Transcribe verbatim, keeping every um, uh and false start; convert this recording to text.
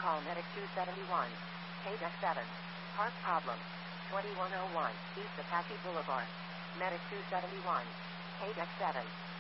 call Medic two seventy-one. K-Deck seven. Park problem. twenty-one oh one, East Apache Boulevard. Medic two seventy-one. K-Deck seven.